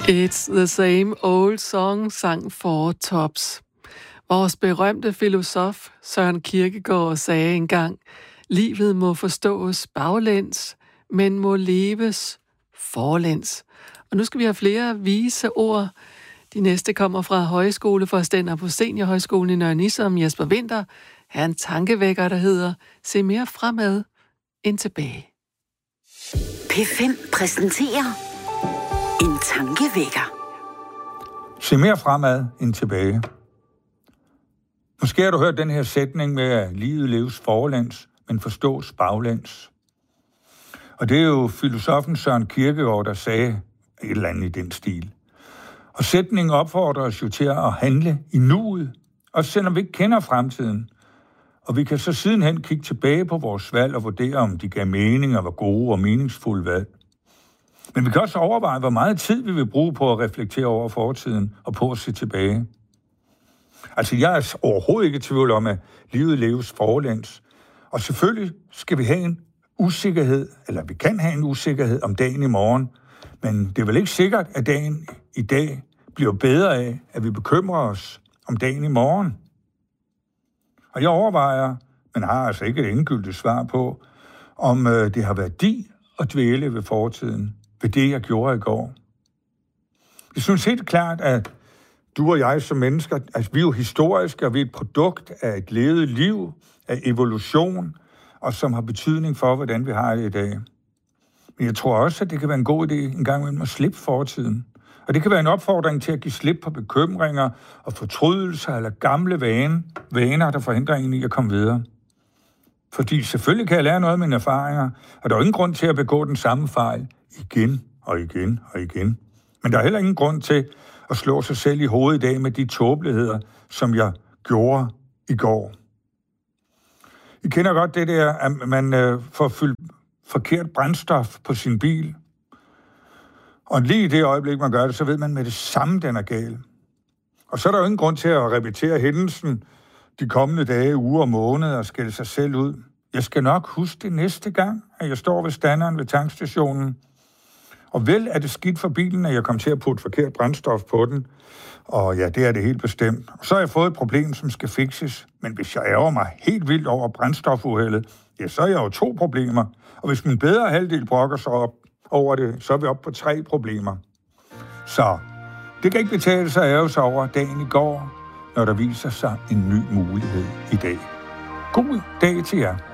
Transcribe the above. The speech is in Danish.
It's the same old song, sang Four Tops. Vores berømte filosof Søren Kierkegaard sagde engang, livet må forstås baglæns, men må leves forlæns. Og nu skal vi have flere vise ord. De næste kommer fra højskoleforstander på Seniorhøjskolen i Nørre Nissum, Jesper Winther. Her er en tankevækker, der hedder, se mere fremad end tilbage. P5 præsenterer en tankevækker. Se mere fremad end tilbage. Måske har du hørt den her sætning med, at livet leves forlæns, men forstås baglæns. Og det er jo filosofen Søren Kierkegaard, der sagde et eller andet i den stil. Og sætningen opfordrer os jo til at handle i nuet, også selvom vi ikke kender fremtiden. Og vi kan så sidenhen kigge tilbage på vores valg og vurdere, om de gav mening og var gode og meningsfulde valg. Men vi kan også overveje, hvor meget tid vi vil bruge på at reflektere over fortiden og på at se tilbage. Altså, jeg er overhovedet ikke i tvivl om, at livet leves forlæns. Og selvfølgelig skal vi have en usikkerhed, eller vi kan have en usikkerhed om dagen i morgen. Men det er vel ikke sikkert, at dagen i dag bliver bedre af, at vi bekymrer os om dagen i morgen. Og jeg overvejer, men har altså ikke et endegyldigt svar på, om det har værdi at dvæle ved fortiden, ved det, jeg gjorde i går. Jeg synes helt klart, at du og jeg som mennesker, altså vi er jo historiske, og vi er et produkt af et levet liv, af evolution, og som har betydning for, hvordan vi har det i dag. Men jeg tror også, at det kan være en god idé en gang imellem at slippe fortiden. Og det kan være en opfordring til at give slip på bekymringer og fortrydelser eller gamle vaner, der forhindrer en i at komme videre. Fordi selvfølgelig kan jeg lære noget af mine erfaringer, og der er jo ingen grund til at begå den samme fejl igen og igen og igen. Men der er heller ingen grund til at slå sig selv i hovedet i dag med de tåbeligheder, som jeg gjorde i går. I kender godt det der, at man får fyldt forkert brændstof på sin bil. Og lige i det øjeblik, man gør det, så ved man med det samme, den er gal. Og så er der jo ingen grund til at repetere hændelsen de kommende dage, uger og måneder og skælde sig selv ud. Jeg skal nok huske det næste gang, at jeg står ved standeren ved tankstationen. Og vel er det skidt for bilen, at jeg kom til at putte forkert brændstof på den. Og ja, det er det helt bestemt. Så har jeg fået et problem, som skal fikses. Men hvis jeg ærger mig helt vildt over brændstofuheldet, ja, så er jeg jo 2 problemer. Og hvis min bedre halvdel brokker sig op over det, så er vi oppe på 3 problemer. Så det kan ikke betale sig at ærge sig over dagen i går, når der viser sig en ny mulighed i dag. God dag til jer.